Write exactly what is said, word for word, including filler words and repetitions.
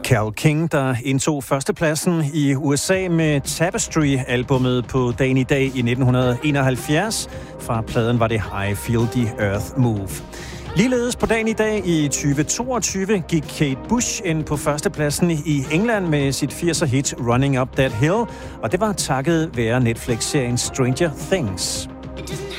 Carole King, der indtog førstepladsen i U S A med Tapestry-albummet på dagen i dag i nitten enoghalvfjerds. Fra pladen var det I Feel the Earth Move. Ligeledes på dagen i dag i tyve toogtyve gik Kate Bush ind på førstepladsen i England med sit firser hit Running Up That Hill, og det var takket være Netflix-serien Stranger Things.